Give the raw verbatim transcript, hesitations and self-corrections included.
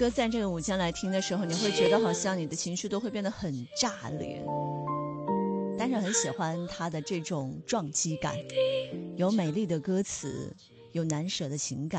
歌在这个午间来听的时候，你会觉得好像你的情绪都会变得很炸裂，但是很喜欢它的这种撞击感，有美丽的歌词，有难舍的情感。